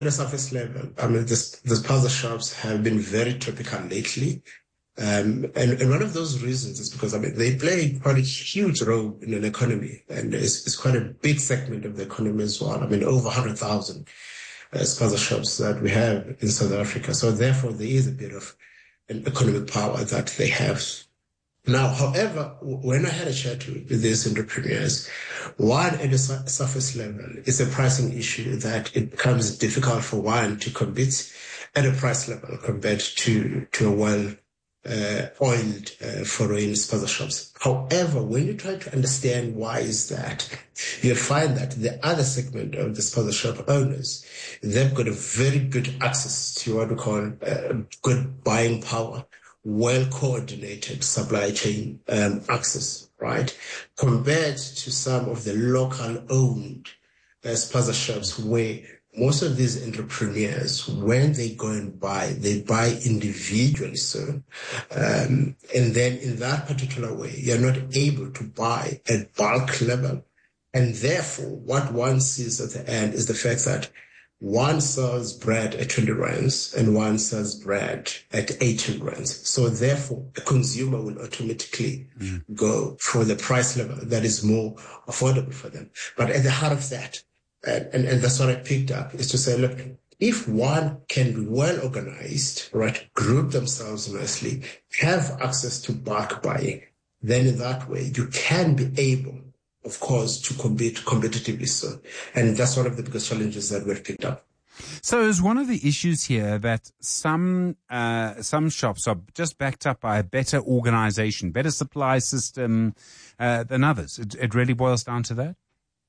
the surface level, I mean, the spaza shops have been very topical lately. And one of those reasons is because, I mean, they play quite a huge role in an economy, and it's quite a big segment of the economy as well. I mean, over 100,000 spaza shops that we have in South Africa. So therefore, there is a bit of an economic power that they have. Now, however, when I had a chat with these entrepreneurs, one, at the surface level, it's a pricing issue that it becomes difficult for one to compete at a price level compared to a oiled foreign spaza shops. However, when you try to understand why is that, you'll find that the other segment of the spaza shop owners, they've got a very good access to what we call good buying power, well-coordinated supply chain access, right? Compared to some of the local-owned spaza shops where most of these entrepreneurs, when they go and buy, they buy individually. So, and then in that particular way, you're not able to buy at bulk level. And therefore, what one sees at the end is the fact that one sells bread at 20 rands and one sells bread at 18 rands. So therefore, the consumer will automatically go for the price level that is more affordable for them. But at the heart of that, and that's what I picked up, is to say, look, if one can be well organized, right, group themselves nicely, have access to bulk buying, then in that way you can be able, of course, to compete competitively. So, and that's one of the biggest challenges that we've picked up. So is one of the issues here that some shops are just backed up by a better organization, better supply system than others? It really boils down to that?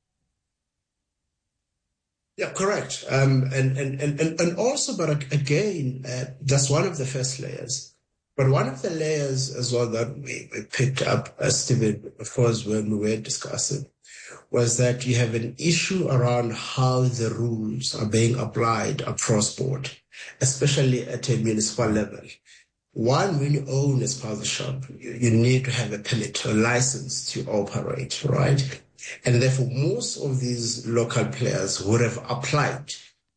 Yeah, correct. And also, but again, that's one of the first layers. But one of the layers as well that we picked up, Stephen, of course, when we were discussing, was that you have an issue around how the rules are being applied across board, especially at a municipal level. One, when you own a spaza shop, you need to have a permit, a license to operate, right? And therefore, most of these local players would have applied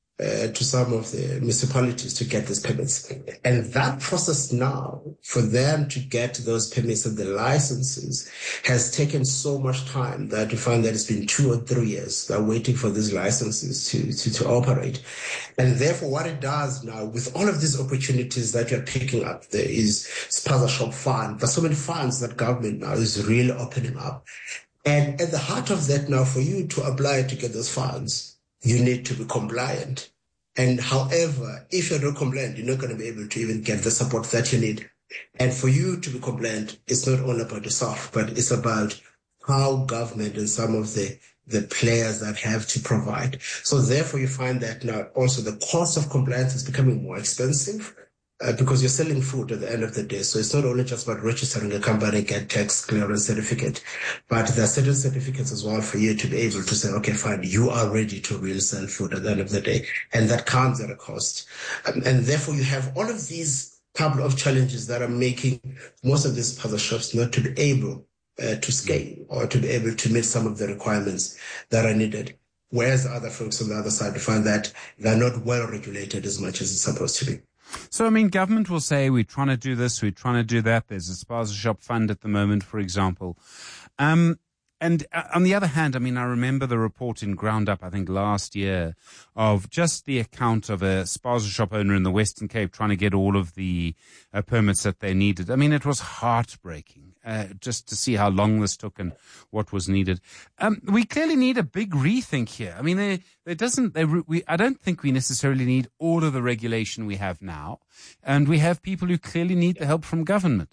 to some of the municipalities to get these permits. And that process now, for them to get those permits and the licenses, has taken so much time that you find that it's been 2 or 3 years they're waiting for these licenses to operate. And therefore, what it does now, with all of these opportunities that you're picking up, there is spaza shop fund. There's so many funds that government now is really opening up. And at the heart of that now, for you to apply to get those funds, you need to be compliant. And however, if you're not compliant, you're not going to be able to even get the support that you need. And for you to be compliant, it's not all about yourself, but it's about how government and some of the players that have to provide. So therefore, you find that now also the cost of compliance is becoming more expensive. Because you're selling food at the end of the day. So it's not only just about registering a company, get tax clearance certificate, but there are certain certificates as well for you to be able to say, okay, fine, you are ready to really sell food at the end of the day. And that comes at a cost. And therefore you have all of these couple of challenges that are making most of these spaza shops not to be able to scale or to be able to meet some of the requirements that are needed. Whereas the other folks on the other side find that they're not well regulated as much as it's supposed to be. So, I mean, government will say, we're trying to do this, we're trying to do that. There's a spaza shop fund at the moment, for example. And on the other hand, I mean, I remember the report in Ground Up, I think last year, of just the account of a spaza shop owner in the Western Cape trying to get all of the permits that they needed. I mean, it was heartbreaking. Just to see how long this took and what was needed. We clearly need a big rethink here. I mean, I don't think we necessarily need all of the regulation we have now. And we have people who clearly need the help from government.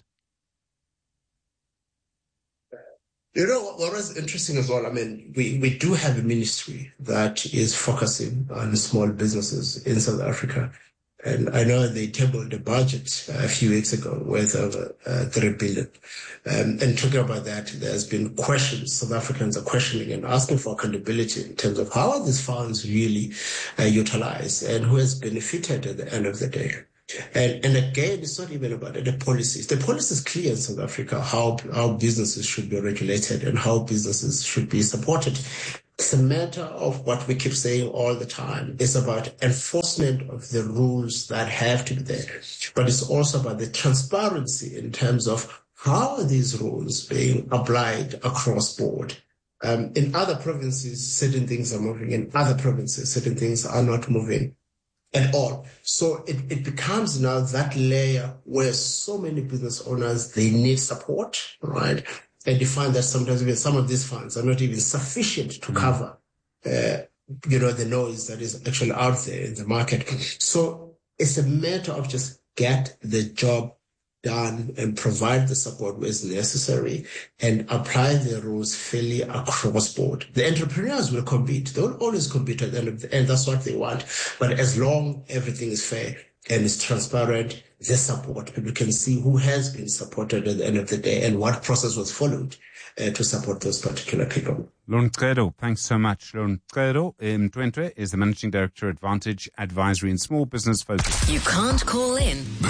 You know, what was interesting as well, I mean, we do have a ministry that is focusing on small businesses in South Africa. And I know they tabled a budget a few weeks ago worth of 3 billion. And talking about that, there's been questions. South Africans are questioning and asking for accountability in terms of how are these funds really utilized and who has benefited at the end of the day. And again, it's not even about the policies. The policy is clear in South Africa how businesses should be regulated and how businesses should be supported. It's a matter of what we keep saying all the time. It's about enforcement of the rules that have to be there. But it's also about the transparency in terms of how are these rules being applied across board. In other provinces, certain things are moving. In other provinces, certain things are not moving at all. So it becomes now that layer where so many business owners, they need support, right? And you find that sometimes even some of these funds are not even sufficient to cover, the noise that is actually out there in the market. So it's a matter of just get the job done and provide the support where is necessary and apply the rules fairly across board. The entrepreneurs will compete. They will always compete at the end of the end. That's what they want. But as long everything is fair and is transparent, the support, people can see who has been supported at the end of the day and what process was followed to support those particular people. Lauren Mqedo, thanks so much. Lauren Mqedo Mtwentwe is the Managing Director at Vantage Advisory and Small Business Focus. You can't call in